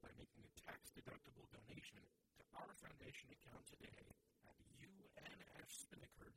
by making a tax-deductible donation to our foundation account today at UNSpinnaker.org.